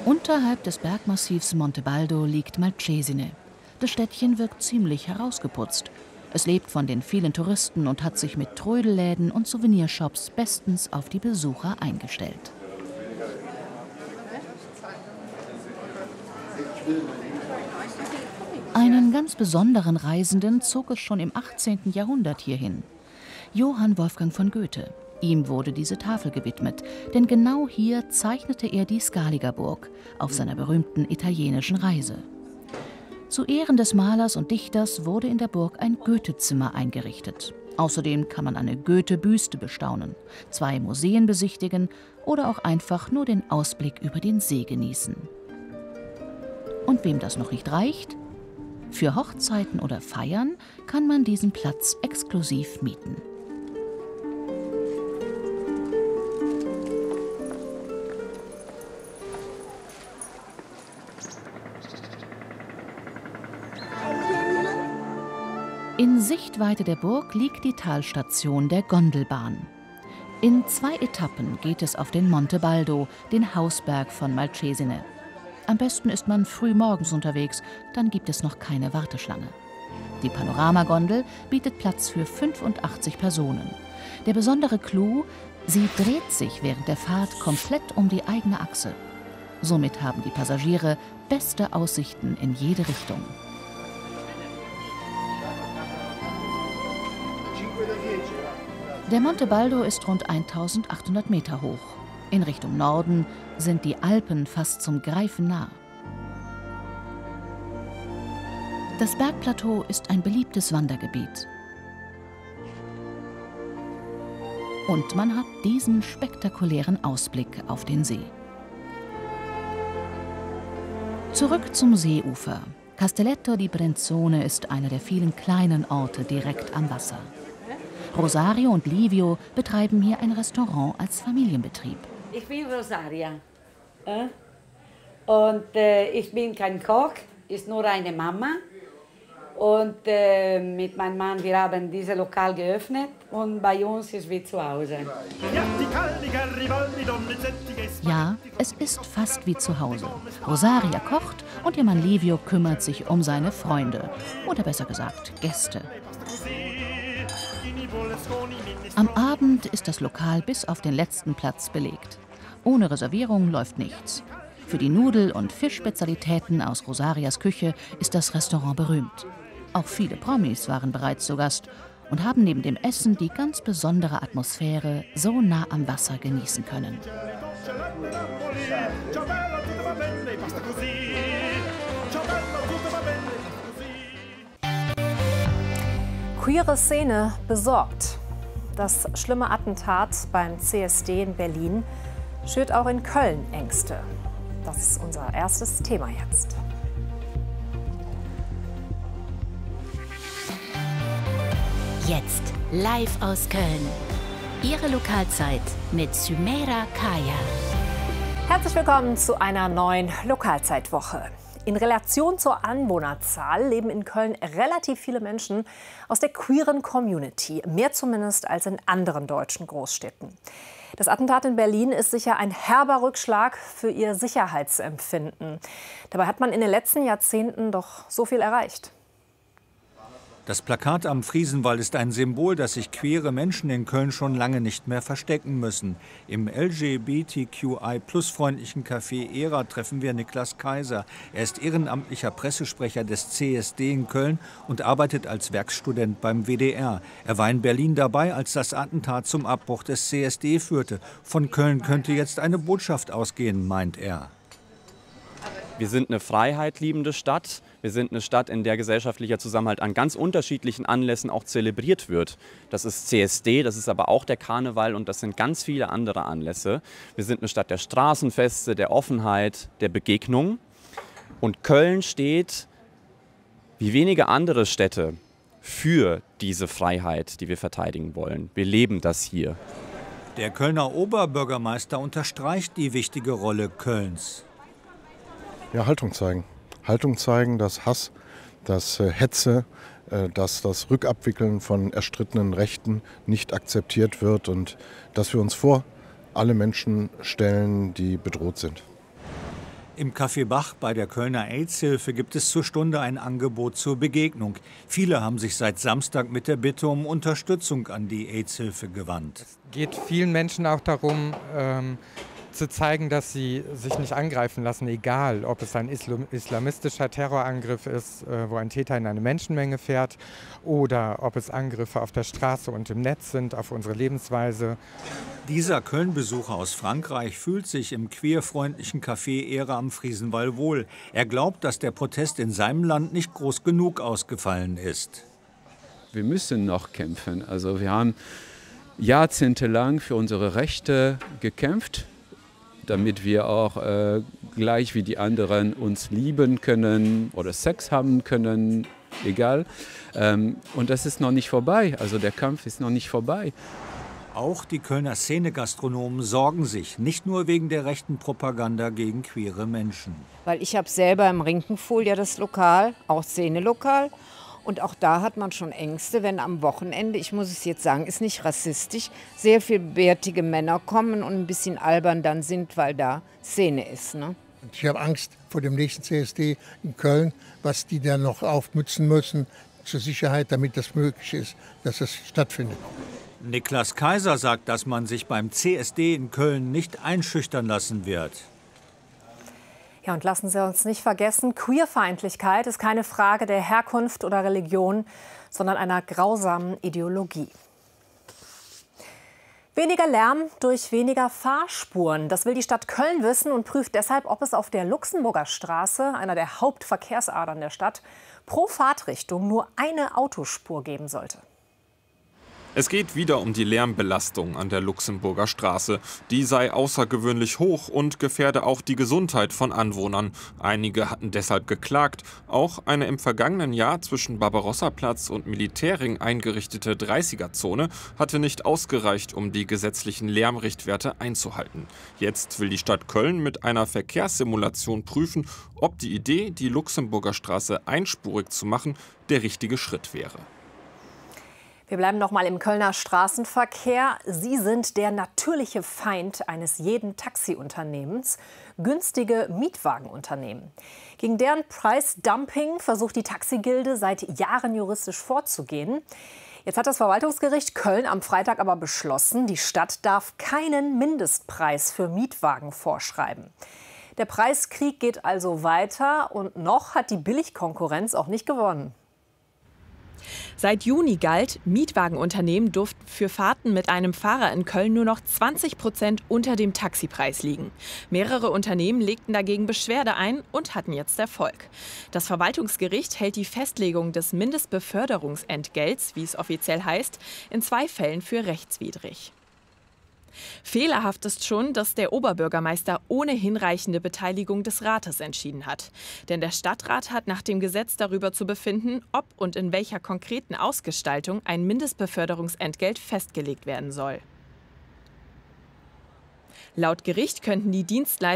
Unterhalb des Bergmassivs Monte Baldo liegt Malcesine. Das Städtchen wirkt ziemlich herausgeputzt. Es lebt von den vielen Touristen und hat sich mit Trödelläden und Souvenirshops bestens auf die Besucher eingestellt. Einen ganz besonderen Reisenden zog es schon im 18. Jahrhundert hierhin. Johann Wolfgang von Goethe. Ihm wurde diese Tafel gewidmet, denn genau hier zeichnete er die Scaligerburg auf seiner berühmten italienischen Reise. Zu Ehren des Malers und Dichters wurde in der Burg ein Goethezimmer eingerichtet. Außerdem kann man eine Goethe-Büste bestaunen, 2 Museen besichtigen oder auch einfach nur den Ausblick über den See genießen. Und wem das noch nicht reicht? Für Hochzeiten oder Feiern kann man diesen Platz exklusiv mieten. In Sichtweite der Burg liegt die Talstation der Gondelbahn. In 2 Etappen geht es auf den Monte Baldo, den Hausberg von Malcesine. Am besten ist man früh morgens unterwegs, dann gibt es noch keine Warteschlange. Die Panoramagondel bietet Platz für 85 Personen. Der besondere Clou: sie dreht sich während der Fahrt komplett um die eigene Achse. Somit haben die Passagiere beste Aussichten in jede Richtung. Der Monte Baldo ist rund 1800 Meter hoch. In Richtung Norden sind die Alpen fast zum Greifen nah. Das Bergplateau ist ein beliebtes Wandergebiet. Und man hat diesen spektakulären Ausblick auf den See. Zurück zum Seeufer. Castelletto di Brenzone ist einer der vielen kleinen Orte direkt am Wasser. Rosario und Livio betreiben hier ein Restaurant als Familienbetrieb. Ich bin Rosaria und ich bin kein Koch, ist nur eine Mama. Und mit meinem Mann, wir haben dieses Lokal geöffnet und bei uns ist wie zu Hause. Ja, es ist fast wie zu Hause. Rosaria kocht und ihr Mann Livio kümmert sich um seine Freunde. Oder besser gesagt, Gäste. Am Abend ist das Lokal bis auf den letzten Platz belegt. Ohne Reservierung läuft nichts. Für die Nudel- und Fischspezialitäten aus Rosarias Küche ist das Restaurant berühmt. Auch viele Promis waren bereits zu Gast und haben neben dem Essen die ganz besondere Atmosphäre so nah am Wasser genießen können. Queere Szene besorgt. Das schlimme Attentat beim CSD in Berlin schürt auch in Köln Ängste. Das ist unser erstes Thema jetzt. Jetzt live aus Köln. Ihre Lokalzeit mit Sümeira Kaya. Herzlich willkommen zu einer neuen Lokalzeitwoche. In Relation zur Anwohnerzahl leben in Köln relativ viele Menschen aus der queeren Community. Mehr zumindest als in anderen deutschen Großstädten. Das Attentat in Berlin ist sicher ein herber Rückschlag für ihr Sicherheitsempfinden. Dabei hat man in den letzten Jahrzehnten doch so viel erreicht. Das Plakat am Friesenwald ist ein Symbol, dass sich queere Menschen in Köln schon lange nicht mehr verstecken müssen. Im LGBTQI-plus-freundlichen Café Era treffen wir Niklas Kaiser. Er ist ehrenamtlicher Pressesprecher des CSD in Köln und arbeitet als Werkstudent beim WDR. Er war in Berlin dabei, als das Attentat zum Abbruch des CSD führte. Von Köln könnte jetzt eine Botschaft ausgehen, meint er. Wir sind eine freiheitliebende Stadt. Wir sind eine Stadt, in der gesellschaftlicher Zusammenhalt an ganz unterschiedlichen Anlässen auch zelebriert wird. Das ist CSD, das ist aber auch der Karneval und das sind ganz viele andere Anlässe. Wir sind eine Stadt der Straßenfeste, der Offenheit, der Begegnung. Und Köln steht, wie wenige andere Städte, für diese Freiheit, die wir verteidigen wollen. Wir leben das hier. Der Kölner Oberbürgermeister unterstreicht die wichtige Rolle Kölns. Ja, Haltung zeigen. Haltung zeigen, dass Hass, dass Hetze, dass das Rückabwickeln von erstrittenen Rechten nicht akzeptiert wird und dass wir uns vor alle Menschen stellen, die bedroht sind. Im Café Bach bei der Kölner AIDS-Hilfe gibt es zur Stunde ein Angebot zur Begegnung. Viele haben sich seit Samstag mit der Bitte um Unterstützung an die AIDS-Hilfe gewandt. Es geht vielen Menschen auch darum, zu zeigen, dass sie sich nicht angreifen lassen, egal ob es ein islamistischer Terrorangriff ist, wo ein Täter in eine Menschenmenge fährt, oder ob es Angriffe auf der Straße und im Netz sind, auf unsere Lebensweise. Dieser Köln-Besucher aus Frankreich fühlt sich im queerfreundlichen Café Ehre am Friesenwall wohl. Er glaubt, dass der Protest in seinem Land nicht groß genug ausgefallen ist. Wir müssen noch kämpfen. Also wir haben jahrzehntelang für unsere Rechte gekämpft, damit wir auch gleich wie die anderen uns lieben können oder Sex haben können, egal. Und das ist noch nicht vorbei, also der Kampf ist noch nicht vorbei. Auch die Kölner Szene-Gastronomen sorgen sich, nicht nur wegen der rechten Propaganda gegen queere Menschen. Weil ich habe selber im Rinkenfuhl ja das Lokal, auch Szene-Lokal. Und auch da hat man schon Ängste, wenn am Wochenende, ich muss es jetzt sagen, ist nicht rassistisch, sehr viele bärtige Männer kommen und ein bisschen albern dann sind, weil da Szene ist. Ne? Ich habe Angst vor dem nächsten CSD in Köln, was die dann noch aufmützen müssen zur Sicherheit, damit das möglich ist, dass es stattfindet. Niklas Kaiser sagt, dass man sich beim CSD in Köln nicht einschüchtern lassen wird. Ja, und lassen Sie uns nicht vergessen, Queerfeindlichkeit ist keine Frage der Herkunft oder Religion, sondern einer grausamen Ideologie. Weniger Lärm durch weniger Fahrspuren. Das will die Stadt Köln wissen und prüft deshalb, ob es auf der Luxemburger Straße, einer der Hauptverkehrsadern der Stadt, pro Fahrtrichtung nur eine Autospur geben sollte. Es geht wieder um die Lärmbelastung an der Luxemburger Straße. Die sei außergewöhnlich hoch und gefährde auch die Gesundheit von Anwohnern. Einige hatten deshalb geklagt. Auch eine im vergangenen Jahr zwischen Barbarossaplatz und Militärring eingerichtete 30er-Zone hatte nicht ausgereicht, um die gesetzlichen Lärmrichtwerte einzuhalten. Jetzt will die Stadt Köln mit einer Verkehrssimulation prüfen, ob die Idee, die Luxemburger Straße einspurig zu machen, der richtige Schritt wäre. Wir bleiben noch mal im Kölner Straßenverkehr. Sie sind der natürliche Feind eines jeden Taxiunternehmens, günstige Mietwagenunternehmen. Gegen deren Preisdumping versucht die Taxigilde seit Jahren juristisch vorzugehen. Jetzt hat das Verwaltungsgericht Köln am Freitag aber beschlossen, die Stadt darf keinen Mindestpreis für Mietwagen vorschreiben. Der Preiskrieg geht also weiter und noch hat die Billigkonkurrenz auch nicht gewonnen. Seit Juni galt, Mietwagenunternehmen durften für Fahrten mit einem Fahrer in Köln nur noch 20% unter dem Taxipreis liegen. Mehrere Unternehmen legten dagegen Beschwerde ein und hatten jetzt Erfolg. Das Verwaltungsgericht hält die Festlegung des Mindestbeförderungsentgelts, wie es offiziell heißt, in 2 Fällen für rechtswidrig. Fehlerhaft ist schon, dass der Oberbürgermeister ohne hinreichende Beteiligung des Rates entschieden hat. Denn der Stadtrat hat nach dem Gesetz darüber zu befinden, ob und in welcher konkreten Ausgestaltung ein Mindestbeförderungsentgelt festgelegt werden soll. Laut Gericht könnten die Dienstleister